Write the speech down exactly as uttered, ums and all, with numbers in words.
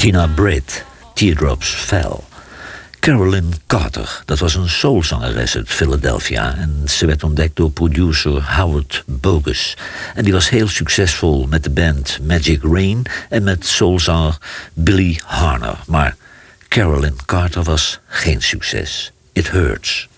Tina Britt, Teardrops Fell. Carolyn Carter, dat was een soulzangeres uit Philadelphia. En ze werd ontdekt door producer Howard Bogus. En die was heel succesvol met de band Magic Rain en met soulzanger Billy Harner. Maar Carolyn Carter was geen succes. It Hurts.